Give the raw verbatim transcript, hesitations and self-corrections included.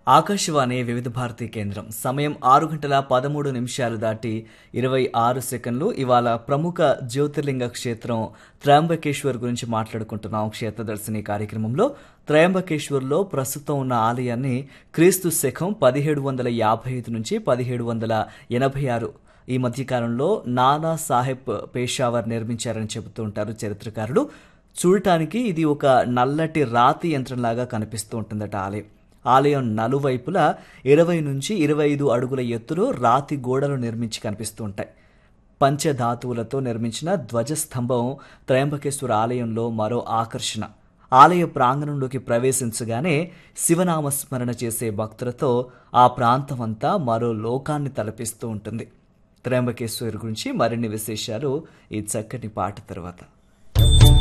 ఆకాశవాణి వివిధ భారతి కేంద్రం సమయం ఆరు గంటల పదమూడు నిమిషాలు దాటి ఇరవై ఆరు సెకండ్లు. ఇవాళ ప్రముఖ జ్యోతిర్లింగ క్షేత్రం త్రయంబకేశ్వర్ గురించి మాట్లాడుకుంటున్నాం. క్షేత్రదర్శిని కార్యక్రమంలో త్రయంబకేశ్వర్లో ప్రస్తుతం ఉన్న ఆలయాన్ని క్రీస్తు శకం పదిహేడు వందల యాభై ఐదు నుంచి పదిహేడు వందల ఎనభై ఆరు ఈ మధ్యకాలంలో నానా సాహెబ్ పేషావర్ నిర్మించారని చెబుతూ ఉంటారు చరిత్రకారులు. చూడటానికి ఇది ఒక నల్లటి రాతి యంత్రంలాగా కనిపిస్తూ ఉంటుందట ఆలయం. ఆలయం నలువైపులా ఇరవై నుంచి ఇరవై ఐదు అడుగుల ఎత్తులో రాతి గోడలు నిర్మించి కనిపిస్తూ ఉంటాయి. పంచధాతువులతో నిర్మించిన ధ్వజస్తంభం త్రయంబకేశ్వర ఆలయంలో మరో ఆకర్షణ. ఆలయ ప్రాంగణంలోకి ప్రవేశించగానే శివనామస్మరణ చేసే భక్తులతో ఆ ప్రాంతమంతా మరో లోకాన్ని తలపిస్తూ ఉంటుంది. త్రయంబకేశ్వర్ గురించి మరిన్ని విశేషాలు ఈ చక్కటి పాట తర్వాత.